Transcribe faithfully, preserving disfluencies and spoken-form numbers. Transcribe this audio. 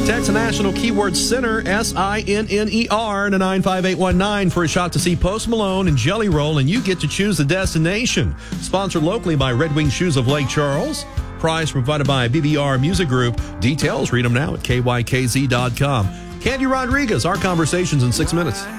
Text the national keyword Sinner, S I N N E R, to nine five eight one nine for a shot to see Post Malone and Jelly Roll, and you get to choose the destination. Sponsored locally by Red Wing Shoes of Lake Charles. Prize provided by B B R Music Group. Details, read them now at K Y K Z dot com. Candy Rodriguez, our conversations in six minutes.